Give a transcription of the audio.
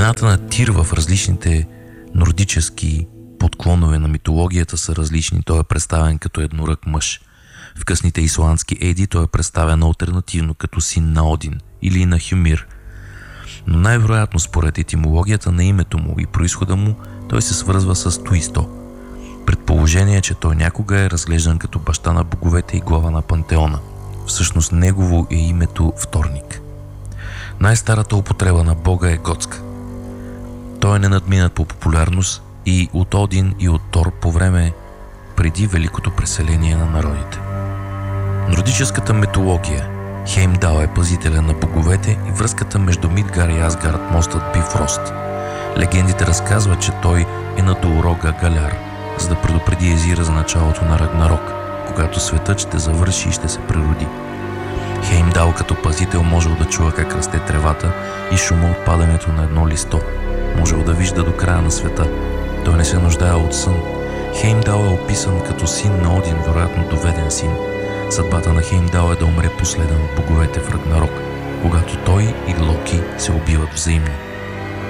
Имената на Тир в различните нордически подклонове на митологията са различни. Той е представен като еднорък мъж. В късните исландски еди той е представен алтернативно като син на Один или на Хюмир. Но най-вероятно според етимологията на името му и произхода му той се свързва с Туисто. Предположение е, че той някога е разглеждан като баща на боговете и глава на пантеона. Всъщност негово е името Вторник. Най-старата употреба на бога е готска. Той е ненадминат по популярност и от Один и от Тор по време преди великото преселение на народите. Нордическата митология. Хеймдал е пазителя на боговете и връзката между Мидгар и Асгард мостът Бифрост. Легендите разказват, че той е на долорога Галяр, за да предупреди Езира за началото на Рагнарок, когато светът ще завърши и ще се прероди. Хеймдал като пазител можел да чува как расте тревата и шума от падането на едно листо. Можел да вижда до края на света. Той не се нуждае от сън. Хеймдал е описан като син на Один, вероятно доведен син. Съдбата на Хеймдал е да умре последен от боговете в Рагнарок, когато той и Локи се убиват взаимно.